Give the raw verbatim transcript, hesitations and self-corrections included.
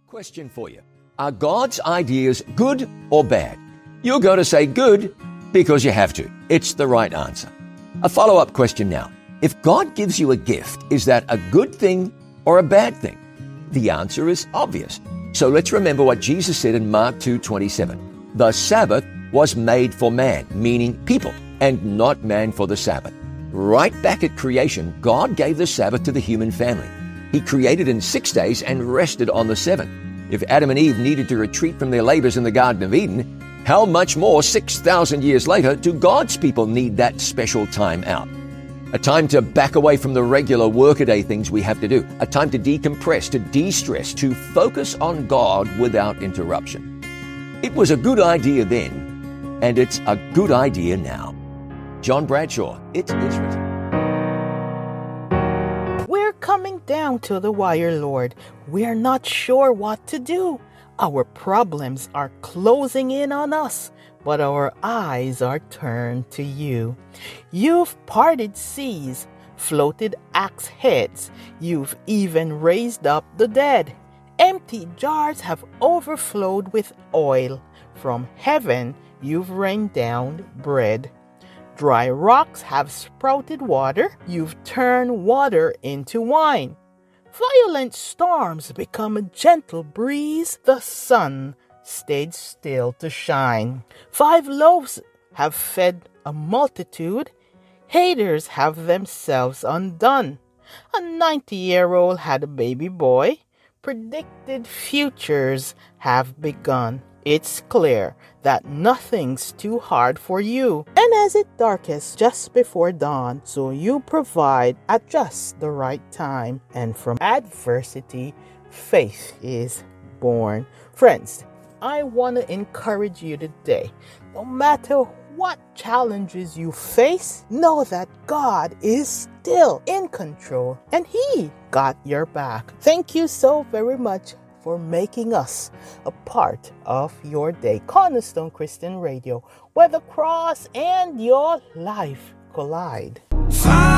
Question for you. Are God's ideas good or bad? You're going to say good because you have to. It's the right answer. A follow-up question now. If God gives you a gift, is that a good thing or a bad thing? The answer is obvious. So let's remember what Jesus said in Mark two twenty-seven. The Sabbath was made for man, meaning people, and not man for the Sabbath. Right back at creation, God gave the Sabbath to the human family. He created in six days and rested on the seventh. If Adam and Eve needed to retreat from their labors in the Garden of Eden, how much more six thousand years later do God's people need that special time out? A time to back away from the regular workaday things we have to do. A time to decompress, to de-stress, to focus on God without interruption. It was a good idea then, and it's a good idea now. John Bradshaw, It Is Written. We're coming down to the wire, Lord. We're not sure what to do. Our problems are closing in on us, but our eyes are turned to you. You've parted seas, floated axe heads. You've even raised up the dead. Empty jars have overflowed with oil. From heaven you've rained down bread. Dry rocks have sprouted water. You've turned water into wine. Violent storms become a gentle breeze. The sun stayed still to shine. Five loaves have fed a multitude. Haters have themselves undone. A ninety-year-old had a baby boy. Predicted futures have begun. It's clear that nothing's too hard for you. And as it darkens just before dawn, so you provide at just the right time. And from adversity, faith is born. Friends, I want to encourage you today. No matter what challenges you face, know that God is still in control and He got your back. Thank you so very much for making us a part of your day. Cornerstone Christian Radio, where the cross and your life collide.